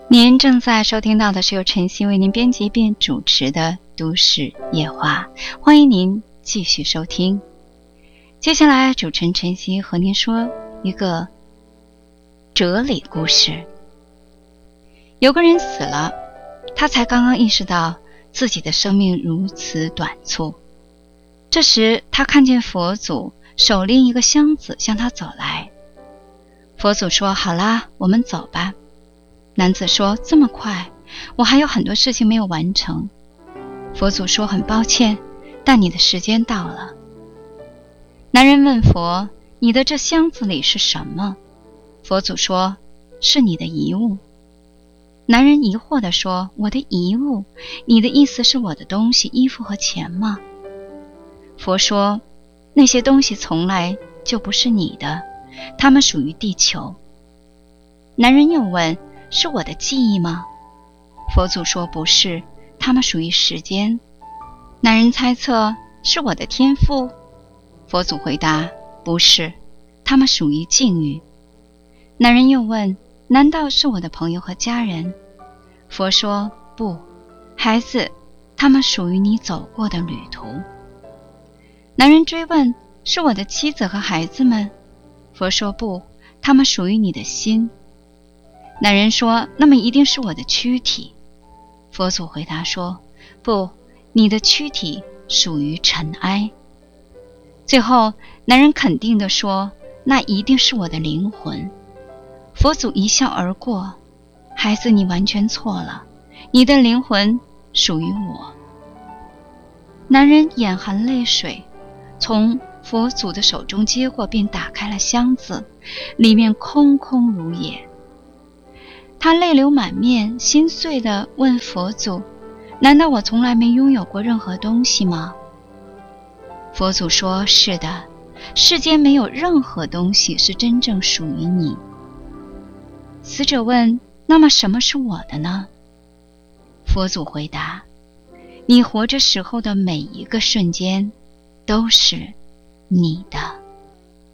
您正在收听到的是由晨曦为您编辑并主持的都市夜话，欢迎您继续收听。接下来主持人晨曦和您说一个哲理故事。有个人死了，他才刚刚意识到自己的生命如此短促。这时他看见佛祖手拎一个箱子向他走来。佛祖说：好啦，我们走吧。男子说：这么快，我还有很多事情没有完成。佛祖说：很抱歉，但你的时间到了。男人问佛：你的这箱子里是什么？佛祖说：是你的遗物。男人疑惑地说：我的遗物？你的意思是我的东西，衣服和钱吗？佛说：那些东西从来就不是你的，它们属于地球。男人又问：是我的记忆吗？佛祖说：不是，它们属于时间。男人猜测：是我的天赋？佛祖回答：不是，它们属于境遇。男人又问：难道是我的朋友和家人？佛说：不，孩子，他们属于你走过的旅途。男人追问：是我的妻子和孩子们？佛说：不，他们属于你的心。男人说：那么一定是我的躯体。佛祖回答说：不，你的躯体属于尘埃。最后男人肯定地说：那一定是我的灵魂。佛祖一笑而过：孩子，你完全错了，你的灵魂属于我。男人眼含泪水，从佛祖的手中接过，并打开了箱子，里面空空如也。他泪流满面，心碎地问佛祖：难道我从来没拥有过任何东西吗？佛祖说：是的，世间没有任何东西是真正属于你。死者问：那么什么是我的呢？佛祖回答：你活着时候的每一个瞬间都是你的。